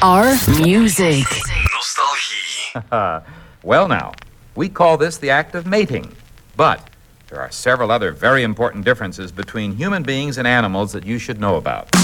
Our music. Nostalgie. Well now, we call this the act of mating. But there are several other very important differences between human beings and animals that you should know about.